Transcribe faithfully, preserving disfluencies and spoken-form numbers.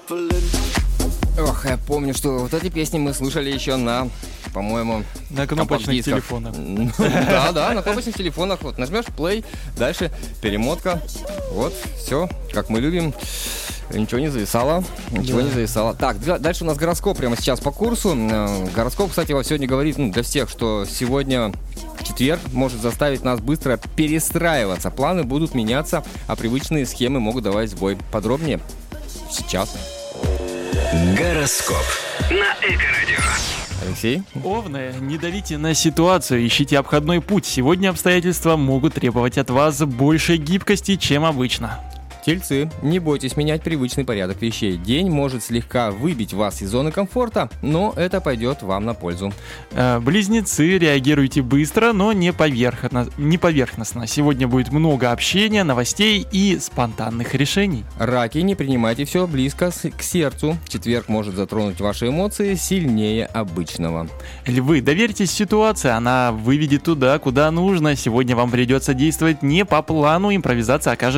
Ох, я помню, что вот эти песни мы слушали еще на, по-моему, на кнопочных телефонах. Да, да, на кнопочных телефонах. Вот нажмешь play, дальше перемотка. Вот, все, как мы любим. Ничего не зависало, ничего да. не зависало. Так, дальше у нас гороскоп прямо сейчас по курсу. Гороскоп, кстати, вот сегодня говорит, ну, для всех, что сегодня четверг может заставить нас быстро перестраиваться. Планы будут меняться, а привычные схемы могут давать сбой. Подробнее сейчас. Гороскоп на Эко-радио. Алексей? Овны, не давите на ситуацию, ищите обходной путь. Сегодня обстоятельства могут требовать от вас большей гибкости, чем обычно. Тельцы, не бойтесь менять привычный порядок вещей. День может слегка выбить вас из зоны комфорта, но это пойдет вам на пользу. Э, близнецы, реагируйте быстро, но не, поверхно, не поверхностно. Сегодня будет много общения, новостей и спонтанных решений. Раки, не принимайте все близко к сердцу. Четверг может затронуть ваши эмоции сильнее обычного. Львы, доверьтесь ситуации, она выведет туда, куда нужно. Сегодня вам придется действовать не по плану, импровизация окажется